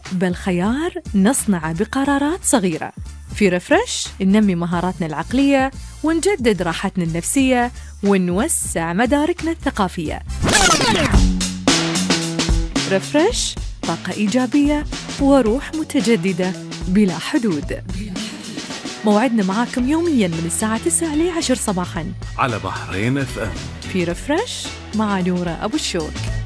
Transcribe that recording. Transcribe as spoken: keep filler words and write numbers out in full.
بل خيار نصنعه بقرارات صغيرة. في ريفرش ننمي مهاراتنا العقلية ونجدد راحتنا النفسية ونوسع مداركنا الثقافية. ريفرش، طاقة إيجابية وروح متجددة بلا حدود. موعدنا معاكم يومياً من الساعة تسعة إلى عشرة صباحاً على بحرين اف ام في ريفرش مع نورة أبو الشوك.